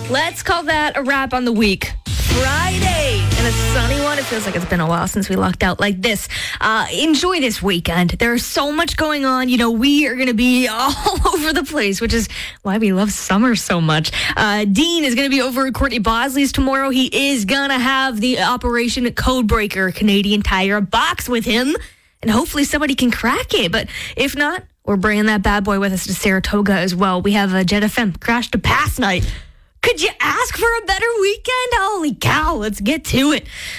Let's call that a wrap on the week. Friday and a sunny one. It feels like it's been a while since we lucked out like this. Enjoy this weekend. There's so much going on. You know, we are going to be all over the place, which is why we love summer so much. Dean is going to be over at Courtney Bosley's tomorrow. He is going to have the Operation Codebreaker Canadian Tire box with him, and hopefully somebody can crack it. But if not, we're bringing that bad boy with us to Saratoga as well. We have a Jet FM Crash to Pass night. Could you ask for a better weekend? Holy cow, let's get to it.